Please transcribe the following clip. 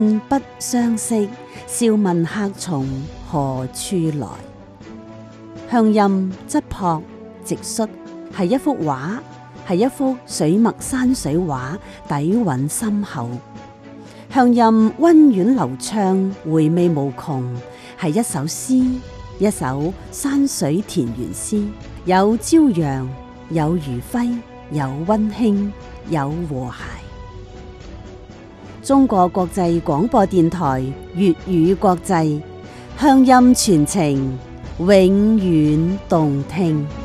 不相識，笑問客從何處來。鄉音質樸直率，係一幅畫，係一幅水墨山水畫，底蘊深厚。鄉音溫婉流暢，回味無窮，係一首詩，一首山水田園詩，有朝陽，有餘暉，有溫馨，有和諧。中國國際廣播電台粵語國際，鄉音傳情，永遠動聽。